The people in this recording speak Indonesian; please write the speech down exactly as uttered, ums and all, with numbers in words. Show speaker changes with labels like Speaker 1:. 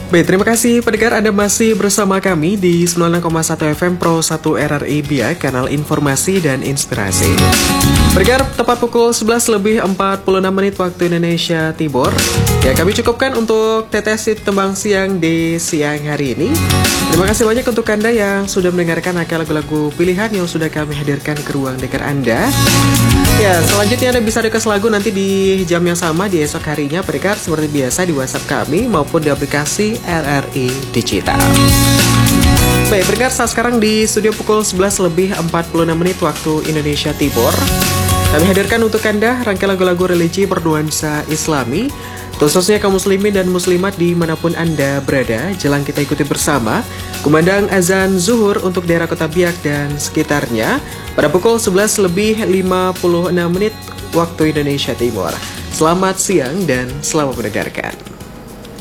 Speaker 1: Baik, terima kasih pendengar Anda masih bersama kami di sembilan puluh enam koma satu F M Pro satu R R I Biak, kanal informasi dan inspirasi. Pendengar, tepat pukul sebelas lebih empat puluh enam menit waktu Indonesia Timur. Ya, kami cukupkan untuk tetes tembang siang di siang hari ini. Terima kasih banyak untuk Anda yang sudah mendengarkan lagu-lagu pilihan yang sudah kami hadirkan ke ruang dengar Anda. Ya, selanjutnya Anda bisa request lagu nanti di jam yang sama di esok harinya, pendengar, seperti biasa di WhatsApp kami maupun di aplikasi R R I Digital. Baik, pendengar, saat sekarang di studio pukul sebelas lebih empat puluh enam menit waktu Indonesia Timur. Kami hadirkan untuk Anda rangkaian lagu-lagu religi bernuansa Islami, khususnya kaum muslimin dan muslimat dimanapun Anda berada. Jelang kita ikuti bersama kumandang azan zuhur untuk daerah Kota Biak dan sekitarnya pada pukul sebelas lebih lima puluh enam menit waktu Indonesia Timur. Selamat siang dan selamat mendengarkan.